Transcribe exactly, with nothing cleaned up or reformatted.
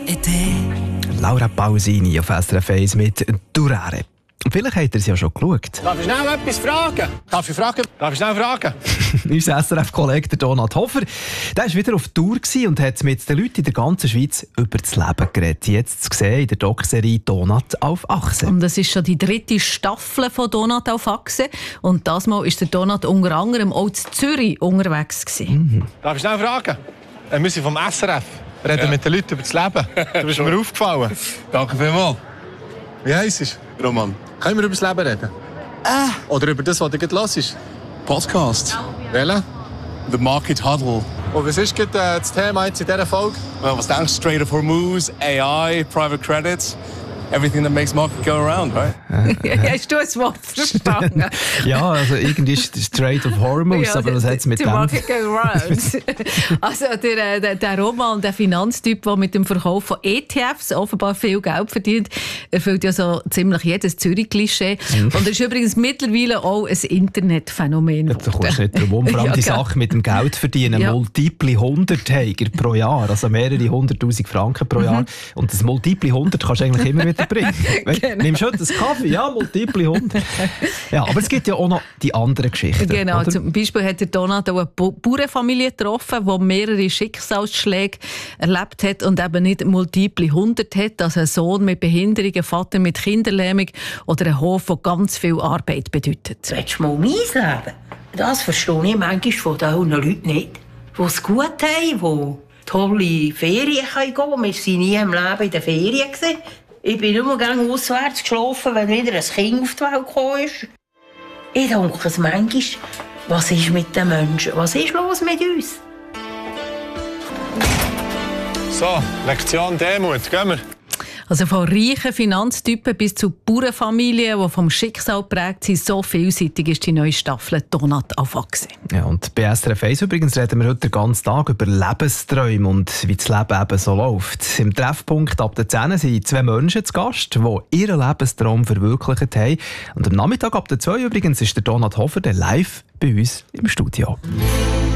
été. Laura Pausini auf S R F eins mit «Durare». Vielleicht habt ihr es ja schon geschaut. Darf ich schnell etwas fragen? Darf ich fragen? Darf ich schnell fragen? Unser S R F-Kollege Donat Hofer, der war wieder auf Tour und hat mit den Leuten in der ganzen Schweiz über das Leben geredet. Jetzt zu sehen in der Doc-Serie «Donat auf Achse». Und das ist schon die dritte Staffel von «Donat auf Achse». Und das Mal war der Donat unter anderem auch in Zürich unterwegs. Mhm. Darf ich schnell fragen? Äh, wir sind vom S R F. Wir reden ja. mit den Leuten über das Leben. Du bist mir aufgefallen. Danke vielmals. Wie heisst es? Roman. Können wir über das Leben reden? Ah. Oder über das, was du gerade hörst? Podcast. Welchen? The Market Huddle. Und was ist gerade, äh, das Thema jetzt in dieser Folge? Well, was denkst du? Strait of Hormuz, A I, private credits. Everything that makes market go around, right? Hast du ein Wort verstanden? Ja, also irgendwie ist es Strait of Hormuz, ja, aber was hat es mit dem? Market go round. Also der, der, der Roman, der Finanztyp, der mit dem Verkauf von E T Fs offenbar viel Geld verdient, erfüllt ja so ziemlich jedes Zürich-Klischee. Mhm. Und er ist übrigens mittlerweile auch ein Internetphänomen. Ja, da kommst du nicht drum herum. Vor allem ja, die ja. Sache mit dem Geld verdienen, ja. multiple Hunderttäger pro Jahr, also mehrere hunderttausend Franken pro Jahr. Mhm. Und das multiple hundert kannst du eigentlich immer wieder bringen. Genau. Nimmst du heute einen Kaffee? Ja, multiple hundert. Ja, aber es gibt ja auch noch die anderen Geschichten. Genau, oder? Zum Beispiel hat der Donat auch eine Bauernfamilie getroffen, die mehrere Schicksalsschläge erlebt hat und eben nicht multiple hundert hat, also ein Sohn mit Behinderung, ein Vater mit Kinderlähmung oder ein Hof, der ganz viel Arbeit bedeutet. Willst du mal mein Leben? Das verstehe ich manchmal von den Leuten nicht, die es gut haben, die tolle Ferien gehen können. Wir waren nie im Leben in den Ferien. Ich bin immer gerne auswärts geschlafen, wenn wieder ein Kind auf die Welt gekommen ist. Ich denke es manchmal, was ist mit den Menschen? Was ist los mit uns? So, Lektion Demut, gehen wir. Also von reichen Finanztypen bis zu Bauernfamilien, die vom Schicksal geprägt sind, so vielseitig ist die neue Staffel «Donat auf Achse». Ja, und bei S R F eins übrigens reden wir heute den ganzen Tag über Lebensträume und wie das Leben eben so läuft. Im Treffpunkt ab der zehn sind zwei Menschen zu Gast, die ihren Lebenstraum verwirklicht haben. Und am Nachmittag ab der zwei übrigens ist der Donat Hofer live bei uns im Studio.